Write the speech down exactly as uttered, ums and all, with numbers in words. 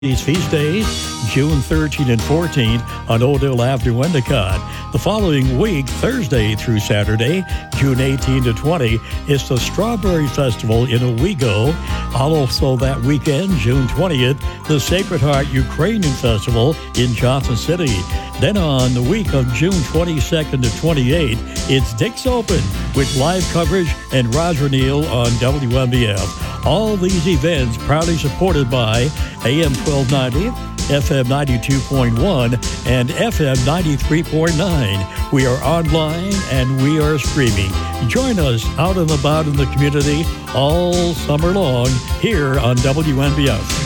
These feast days, June thirteenth and fourteenth on Odell Avenue, Endicott. The following week, Thursday through Saturday, June eighteenth to twentieth, is the Strawberry Festival in Owego. Also that weekend, June twentieth, the Sacred Heart Ukrainian Festival in Johnson City. Then on the week of June twenty-second to twenty-eighth, it's Dick's Open with live coverage and Roger Neal on W M B F. All these events proudly supported by A M twelve ninety, F M ninety-two point one, and F M ninety-three point nine. We are online and we are streaming. Join us out and about in the community all summer long here on W M B F.